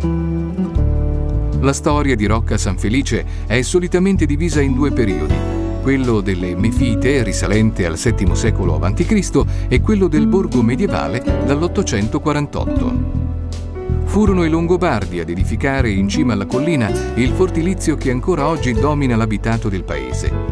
La storia di Rocca San Felice è solitamente divisa in due periodi: quello delle Mefite, risalente al VII secolo a.C., e quello del borgo medievale dall'848. Furono i Longobardi ad edificare in cima alla collina il fortilizio che ancora oggi domina l'abitato del paese.